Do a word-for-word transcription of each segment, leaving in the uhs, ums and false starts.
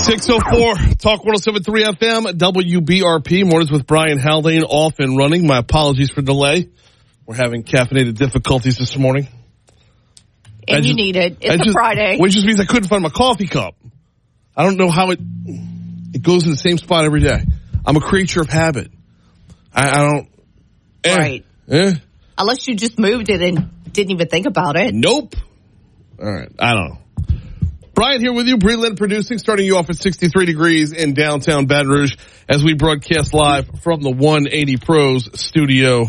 six oh four, Talk one oh seven point three F M, W B R P. Mornings with Brian Haldane off and running. My apologies for delay. We're having caffeinated difficulties this morning. And you need it. It's a just, Friday. Which just means I couldn't find my coffee cup. I don't know how it it goes in the same spot every day. I'm a creature of habit. I, I don't. Eh, right. Eh. Unless you just moved it and didn't even think about it. Nope. All right. I don't know. Brian here with you, Breland Producing, starting you off at sixty-three degrees in downtown Baton Rouge as we broadcast live from the one eighty Pros studio.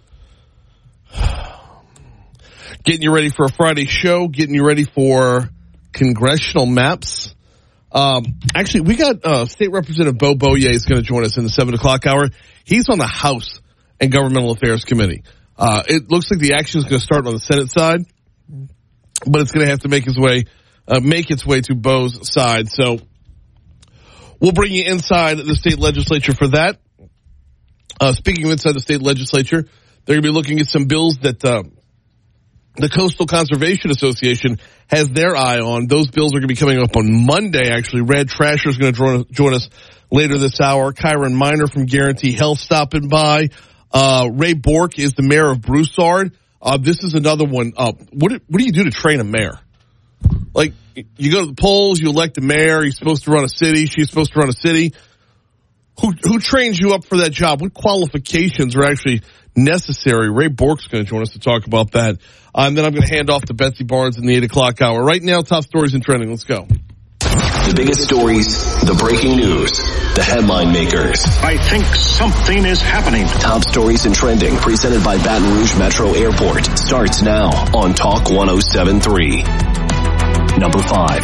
Getting you ready for a Friday show, getting you ready for congressional maps. Um, actually, we got uh, State Representative Beau Boyer is going to join us in the seven o'clock hour. He's on the House and Governmental Affairs Committee. Uh, it looks like the action is going to start on the Senate side, but it's going to have to make its way Uh, make its way to Beau's side. So we'll bring you inside the state legislature for that. Uh, speaking of inside the state legislature, they're going to be looking at some bills that uh, the Coastal Conservation Association has their eye on. Those bills are going to be coming up on Monday, actually. Red Trasher is going to join, join us later this hour. Kyron Miner from Guarantee Health stopping by. Uh, Ray Bork is the mayor of Broussard. Uh, this is another one. Uh, what, do, what do you do to train a mayor? Like, you go to the polls, you elect a mayor, he's supposed to run a city, she's supposed to run a city. Who who trains you up for that job? What qualifications are actually necessary? Ray Bork's going to join us to talk about that. Uh, and then I'm going to hand off to Betsy Barnes in the eight o'clock hour. Right now, top stories and trending. Let's go. The biggest stories, the breaking news, the headline makers. I think something is happening. Top stories and trending, presented by Baton Rouge Metro Airport, starts now on Talk one oh seven point three. Number five.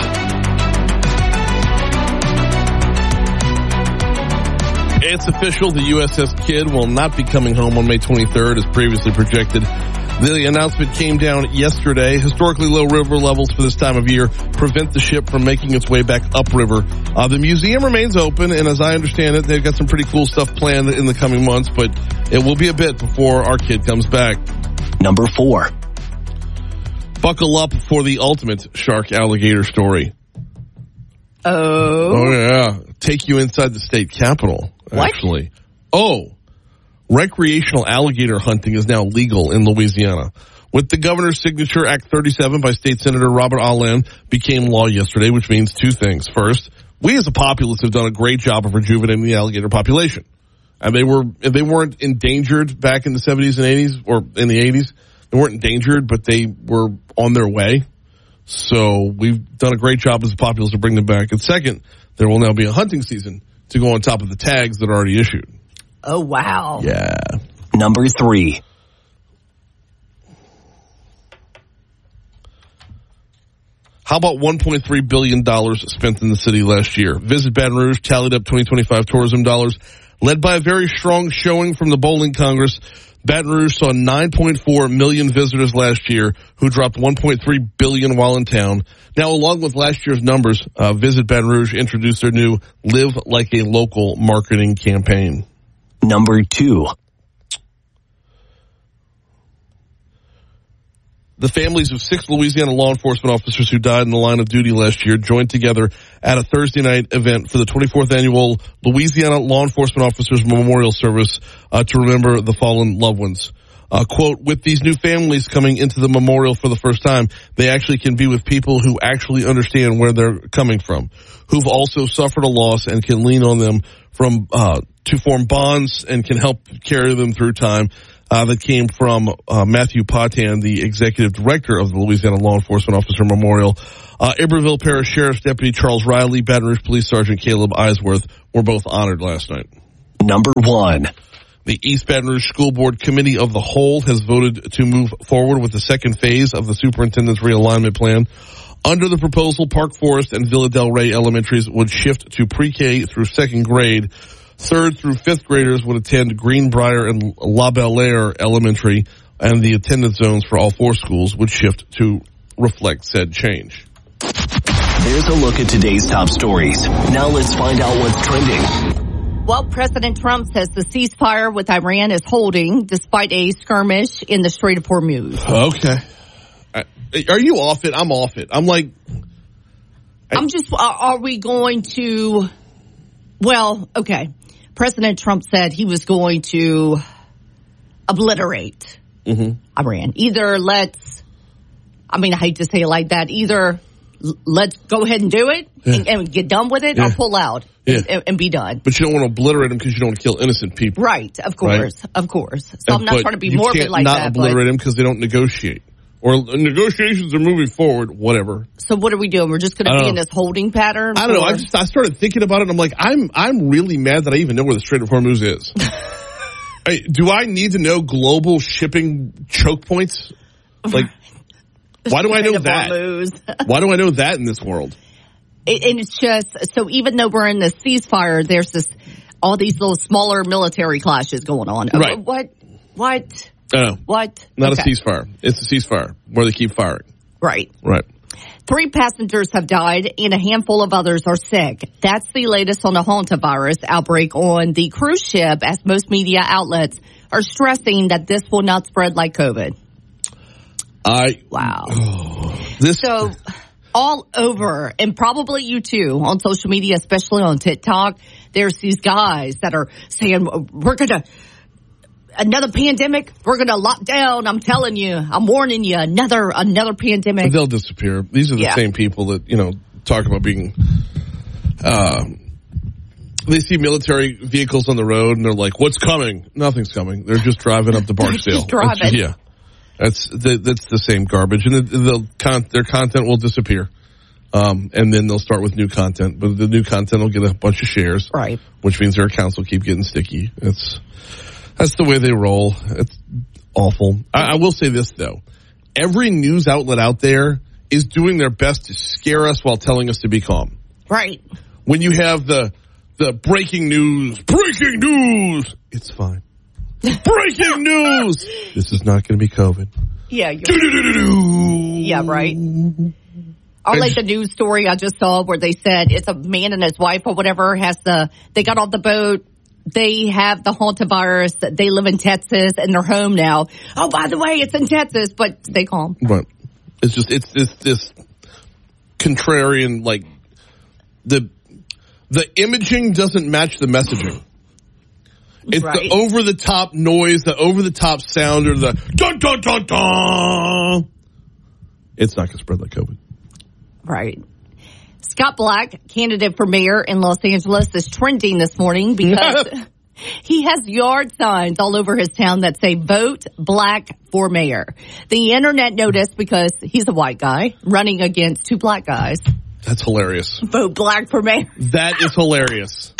It's official. The U S S Kidd will not be coming home on May twenty-third as previously projected. The announcement came down yesterday. Historically low river levels for this time of year prevent the ship from making its way back upriver. Uh, the museum remains open, and as I understand it, they've got some pretty cool stuff planned in the coming months, but it will be a bit before our kid comes back. Number four. Buckle up for the ultimate shark alligator story. Oh. Oh, yeah. Take you inside the state capitol, what? actually. Oh. Recreational alligator hunting is now legal in Louisiana. With the governor's signature, Act thirty-seven by State Senator Robert Allen became law yesterday, which means two things. First, we as a populace have done a great job of rejuvenating the alligator population. And they were, they weren't endangered back in the seventies and eighties, or in the eighties. They weren't endangered, but they were on their way. So we've done a great job as a populace to bring them back. And second, there will now be a hunting season to go on top of the tags that are already issued. Oh, wow. Yeah. Number three. How about one point three billion dollars spent in the city last year? Visit Baton Rouge tallied up twenty twenty-five tourism dollars, led by a very strong showing from the Bowling Congress. Baton Rouge saw nine point four million visitors last year, who dropped one point three billion dollars while in town. Now, along with last year's numbers, uh, Visit Baton Rouge introduced their new Live Like a Local marketing campaign. Number two. The families of six Louisiana law enforcement officers who died in the line of duty last year joined together at a Thursday night event for the twenty-fourth annual Louisiana Law Enforcement Officers Memorial Service uh, to remember the fallen loved ones. Uh, quote, with these new families coming into the memorial for the first time, they actually can be with people who actually understand where they're coming from, who've also suffered a loss and can lean on them from uh to form bonds and can help carry them through time. Uh, that came from uh, Matthew Potan, the executive director of the Louisiana Law Enforcement Officer Memorial. Uh, Iberville Parish Sheriff's Deputy Charles Riley, Baton Rouge Police Sergeant Caleb Eisworth were both honored last night. Number one. The East Baton Rouge School Board Committee of the Whole has voted to move forward with the second phase of the superintendent's realignment plan. Under the proposal, Park Forest and Villa Del Rey elementaries would shift to pre-K through second grade. Third through fifth graders would attend Greenbrier and La Belle Aire Elementary, and the attendance zones for all four schools would shift to reflect said change. There's a look at today's top stories. Now let's find out what's trending. Well, President Trump says the ceasefire with Iran is holding despite a skirmish in the Strait of Hormuz. Okay. Are you off it? I'm off it. I'm like, I'm just, are, are we going to, well, okay. President Trump said he was going to obliterate Mm-hmm. Iran. Either let's, I mean, I hate to say it like that, either l- let's go ahead and do it Yeah. and, and get done with it Yeah. or pull out Yeah. and, and be done. But you don't want to obliterate them because you don't want to kill innocent people. Right, of course, of course. So And- I'm not but trying to be you morbid can't like not that. obliterate them because they don't negotiate. Or negotiations are moving forward, whatever. But, so what are we doing? We're just going I to be don't in know. this holding pattern? I don't know. or- I just I started thinking about it and I'm like, I'm I'm really mad that I even know where the Strait of Hormuz is. Hey, do I need to know global shipping choke points? Like, why do I know Strait of that? Hormuz. Why do I know that in this world? It- and it's just, so even though we're in this ceasefire, there's this, all these little smaller military clashes going on. Right. What? What? Uh, What? not Okay. a ceasefire. It's a ceasefire where they keep firing. Right. Right. Three passengers have died and a handful of others are sick. That's the latest on the hantavirus outbreak on the cruise ship, as most media outlets are stressing that this will not spread like COVID. I Wow. this So all over, and probably you too, on social media, especially on TikTok, there's these guys that are saying, we're going to, another pandemic, we're going to lock down. I'm telling you, I'm warning you, another, another pandemic. they'll disappear. These are the Yeah. same people that, you know, talk about being, uh, they see military vehicles on the road and they're like, what's coming? Nothing's coming. They're just driving up the Barksdale. just driving. That's, yeah. That's, the, that's the same garbage. And the, the con- their content will disappear. Um, and then they'll start with new content, but the new content will get a bunch of shares. Right. Which means their accounts will keep getting sticky. It's, that's the way they roll. It's awful. I, I will say this though. Every news outlet out there is doing their best to scare us while telling us to be calm. Right. When you have the, the breaking news, breaking news, it's fine. Breaking news! This is not going to be COVID. Yeah. You're, yeah, right. Or like the news story I just saw where they said it's a man and his wife or whatever has the, they got off the boat. They have the hantavirus. They live in Texas and they're home now. Oh, by the way, it's in Texas, but stay calm. Right. It's just, it's this, this contrarian, like, the, the imaging doesn't match the messaging. It's Right. the over-the-top noise, the over-the-top sound, or the dun dun dun dun. It's not going to spread like COVID. Right. Scott Black, candidate for mayor in Los Angeles, is trending this morning because he has yard signs all over his town that say vote black for mayor. The internet noticed because he's a white guy running against two black guys. That's hilarious. Vote black for mayor. That is hilarious.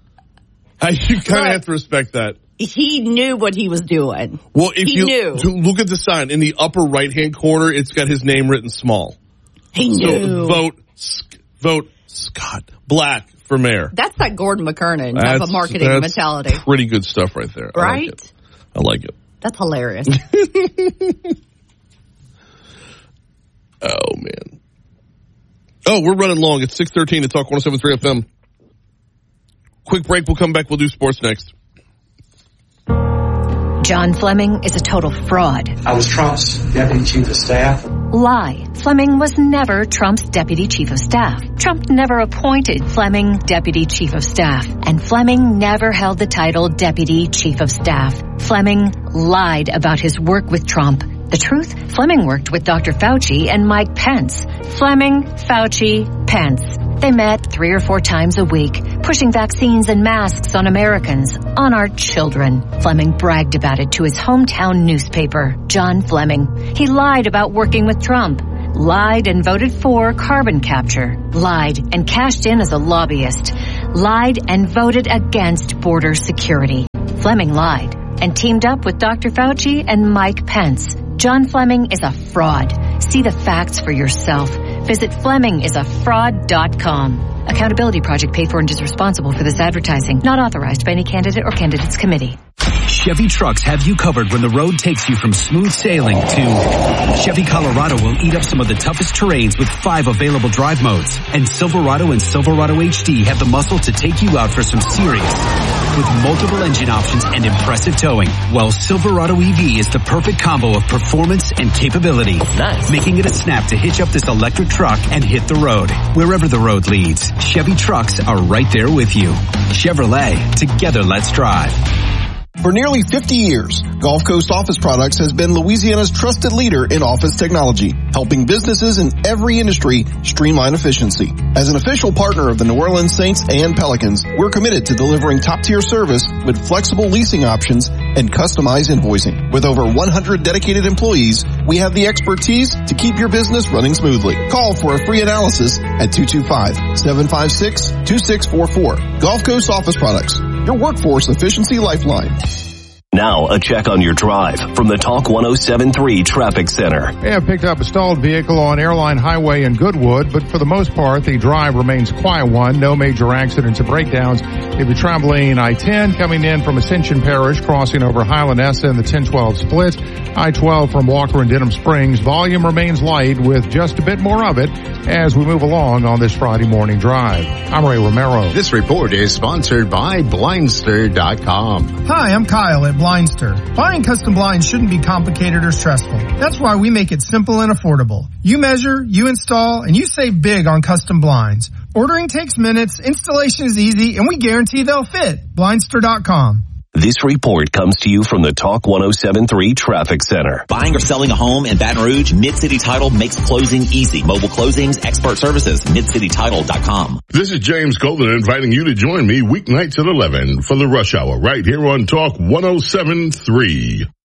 I, you kind of have to respect that. He knew what he was doing. Well, if He you knew. look at the sign in the upper right-hand corner, it's got his name written small. He So knew. vote, vote Scott Black for mayor. That's like Gordon McKernan type That's- of marketing that's mentality. Pretty good stuff right there. I like Right? it. I like it. That's hilarious. Oh, man. Oh, we're running long. It's six thirteen to Talk one oh seven point three F M. Quick break. We'll come back. We'll do sports next. John Fleming is a total fraud. I was Trump's deputy chief of staff. Lie. Fleming was never Trump's deputy chief of staff. Trump never appointed Fleming deputy chief of staff. And Fleming never held the title deputy chief of staff. Fleming lied about his work with Trump. The truth? Fleming worked with Doctor Fauci and Mike Pence. Fleming, Fauci, Pence. They met three or four times a week, pushing vaccines and masks on Americans, on our children. Fleming bragged about it to his hometown newspaper, John Fleming. He lied about working with Trump, lied and voted for carbon capture, lied and cashed in as a lobbyist, lied and voted against border security. Fleming lied and teamed up with Doctor Fauci and Mike Pence. John Fleming is a fraud. See the facts for yourself. Visit Fleming is a fraud dot com. Accountability Project paid for and is responsible for this advertising. Not authorized by any candidate or candidates committee. Chevy trucks have you covered when the road takes you from smooth sailing to Chevy Colorado will eat up some of the toughest terrains with five available drive modes. And Silverado and Silverado H D have the muscle to take you out for some serious with multiple engine options and impressive towing. Well, Silverado E V is the perfect combo of performance and capability. Nice. Making it a snap to hitch up this electric truck and hit the road. Wherever the road leads, Chevy trucks are right there with you. Chevrolet, together let's drive. For nearly fifty years, Gulf Coast Office Products has been Louisiana's trusted leader in office technology, helping businesses in every industry streamline efficiency. As an official partner of the New Orleans Saints and Pelicans, we're committed to delivering top-tier service with flexible leasing options and customized invoicing. With over one hundred dedicated employees, we have the expertise to keep your business running smoothly. Call for a free analysis at two two five, seven five six, two six four four. Gulf Coast Office Products, your workforce efficiency lifeline. Now, a check on your drive from the Talk one oh seven point three Traffic Center. Hey, I picked up a stalled vehicle on Airline Highway in Goodwood, but for the most part, the drive remains a quiet one. No major accidents or breakdowns. If you're traveling I ten, coming in from Ascension Parish, crossing over Highland Essa and the ten twelve split, I twelve from Walker and Denham Springs, volume remains light with just a bit more of it as we move along on this Friday morning drive. I'm Ray Romero. This report is sponsored by Blindster dot com. Hi, I'm Kyle at Blindster. Buying custom blinds shouldn't be complicated or stressful. That's why we make it simple and affordable. You measure, you install, and you save big on custom blinds. Ordering takes minutes, installation is easy, and we guarantee they'll fit. Blindster dot com. This report comes to you from the Talk one oh seven point three Traffic Center. Buying or selling a home in Baton Rouge, Mid-City Title makes closing easy. Mobile closings, expert services, mid city title dot com. This is James Golden inviting you to join me weeknights at eleven for the Rush Hour right here on Talk one oh seven point three.